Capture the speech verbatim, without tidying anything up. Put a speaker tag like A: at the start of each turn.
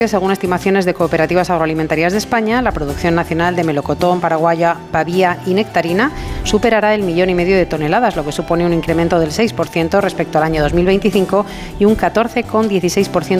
A: Según estimaciones de Cooperativas Agroalimentarias de España, la producción nacional de melocotón, paraguaya, pavía y nectarina superará el millón y medio de toneladas, lo que supone un incremento del seis por ciento respecto al año dos mil veinticinco y un catorce coma dieciséis por ciento